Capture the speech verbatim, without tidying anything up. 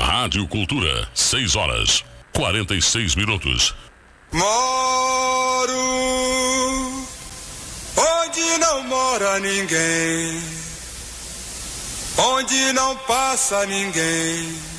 Rádio Cultura, seis horas, quarenta e seis minutos. Moro onde não mora ninguém, onde não passa ninguém.